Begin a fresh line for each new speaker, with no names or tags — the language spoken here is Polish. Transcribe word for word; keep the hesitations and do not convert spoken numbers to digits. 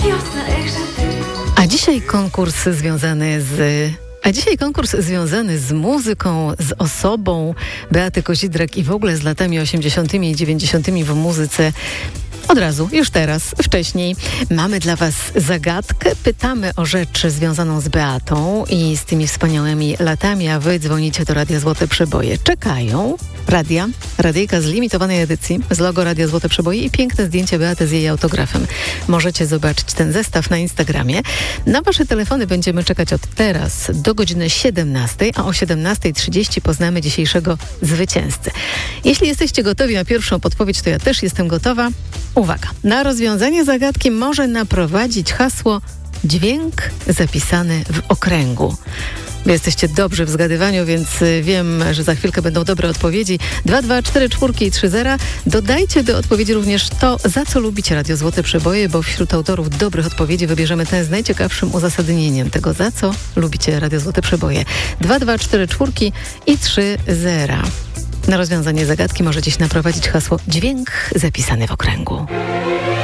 A dzisiaj konkurs związany z... A dzisiaj konkurs związany z muzyką, z osobą Beaty Kozidrak i w ogóle z latami osiemdziesiątymi i dziewięćdziesiątymi w muzyce. Od razu, już teraz, wcześniej. Mamy dla Was zagadkę. Pytamy o rzecz związaną z Beatą i z tymi wspaniałymi latami, a Wy dzwonicie do Radia Złote Przeboje. Czekają radia, radyjka z limitowanej edycji, z logo Radia Złote Przeboje i piękne zdjęcie Beaty z jej autografem. Możecie zobaczyć ten zestaw na Instagramie. Na Wasze telefony będziemy czekać od teraz do godziny siedemnastej, a o siedemnasta trzydzieści poznamy dzisiejszego zwycięzcę. Jeśli jesteście gotowi na pierwszą podpowiedź, to ja też jestem gotowa. Uwaga, na rozwiązanie zagadki może naprowadzić hasło dźwięk zapisany w okręgu. Wy jesteście dobrzy w zgadywaniu, więc wiem, że za chwilkę będą dobre odpowiedzi. dwa dwa cztery cztery i trzy zero. Dodajcie do odpowiedzi również to, za co lubicie Radio Złote Przeboje, bo wśród autorów dobrych odpowiedzi wybierzemy ten z najciekawszym uzasadnieniem tego, za co lubicie Radio Złote Przeboje. dwa dwa cztery cztery i trzy zero. Na rozwiązanie zagadki może dziś naprowadzić hasło dźwięk zapisany w okręgu.